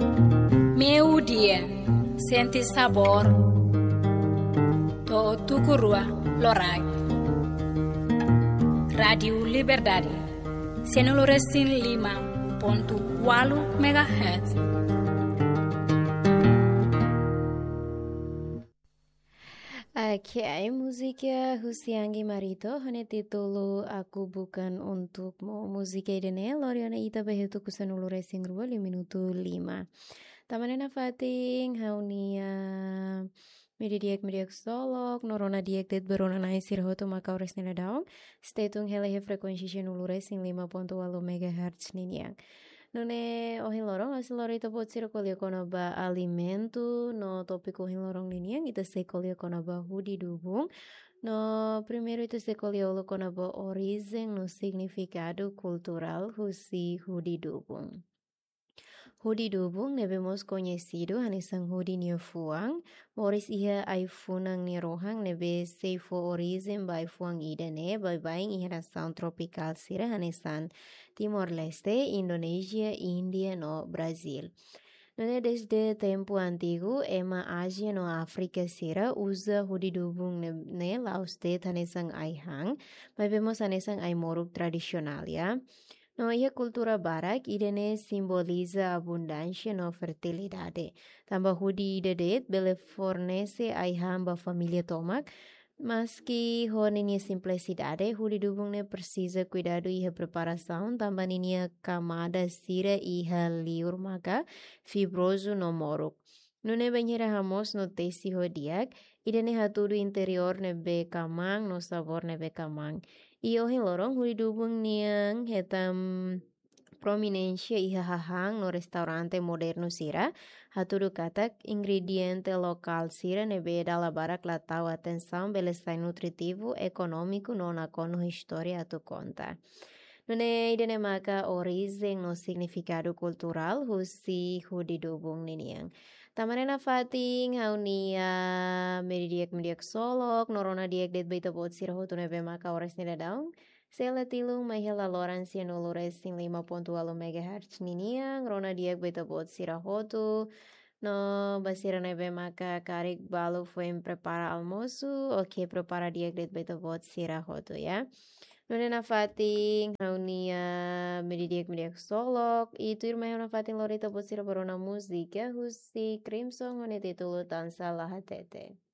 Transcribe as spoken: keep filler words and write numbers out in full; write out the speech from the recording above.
Meu dia, senti sabor, to tukurua lorai. Radio Liberdade, Senoloresin lima ponto walu megahertz. Oke, musiknya Husiangi Marito hanya titulu Aku Bukan Untukmu. Musiknya idene Loriana ita behetu kusanulu racing rua li minuto lima. Tamanena fating haunia Medi diek mediak solok norona diek det berona nai sirhoto maka ores nila daong. Stay tung hele he frekuensi nulu racing lima ponto walu megahertz niniang. Nune ohin lorong asil lori topo tsiro kolio kona ba alimento no topiko ohin lorong liniang ita se kolio kona ba hudi dubung no primeiro ita se kolio lo kona ba origem no significado cultural husi hudi dubung. Hudi dubung nebemos conhecido hanesang hudi niu fuang moris iha ai funang ni rohang nebe seifo origem bai fuang idane bai baing iha nasaun tropical sira hanesan Timor Leste, Indonesia, India no Brasil. Nune desde tempo antigo ema Asia no África sira usa hudi dubung ne, ne lauste hanesang ai hang bai vemos hanesang ai moruk tradisional ya. No, ia cultura barak idene simboliza abundância no fertilidade. Tambah hudi idedet bele fornece ai hamba família tomak, mas que honinha simplicidade, hudi dubungne precisa cuidado e preparação, tambah ninia camada sira iha liur maka fibroso no moruk. Nune banheira ramos no tesi hodiak, idene haturu interior nebe kamang no sabor nebe kamang. I ohin lorong hudi dubung niang hetam prominência iha hahang no restaurante moderno sira haturu katak ingrediente local sira nebe dala barak latau atenção belestai nutritivo econômico no nakono história atu conta. Nune idene maka origem no significado cultural husi hudi dubung niniang. Tamarena fating haunia medidiak mediak solok norona diak det baita bot sira hotu nebe maka ores nila daung. Sela tilung mahela loran sianulu racing lima ponto walu megahertz niniang rona diak baita bot sira hotu. No basira nebe maka karik balu foi prepara almoço. Ok, prepara diak det baita bot sira hotu ya. Nune na fating haunia medidiak mediak solok itu irma na fating lorita bot sira barona musika husi Crimson hone titulu tansa lahatete.